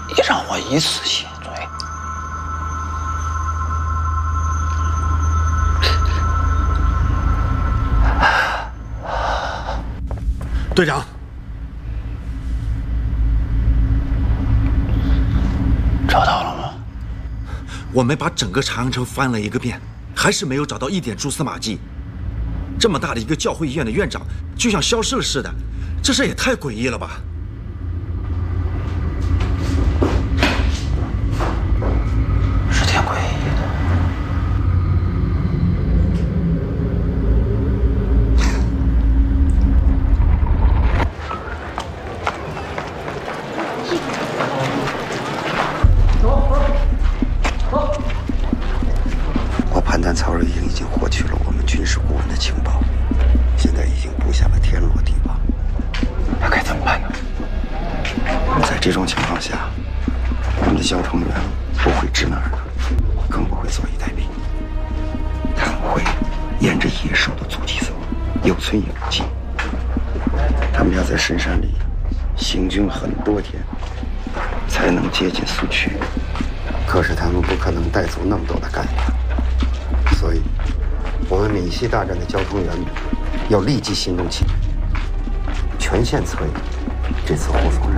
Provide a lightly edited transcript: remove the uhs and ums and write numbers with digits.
你让我一次心醉。 队长， 找到了吗？ 我们把整个长阳城翻了一个遍，还是没有找到一点蛛丝马迹。这么大的一个教会医院的院长，就像消失了似的，这事也太诡异了吧！ 是挺诡异的。 我判断曹瑞英已经获取了我们军事顾问的情报，现在已经布下了天罗地网。 那该怎么办呢？ 在这种情况下，我们的交通员不会知难而退，更不会坐以待毙。他们会沿着野兽的足迹走，有村有迹。他们要在深山里行军很多天，才能接近苏区。可是他们不可能带走那么多的干粮，所以，我们闽西大站的交通员要立即行动起来，全线策应这次护送任务。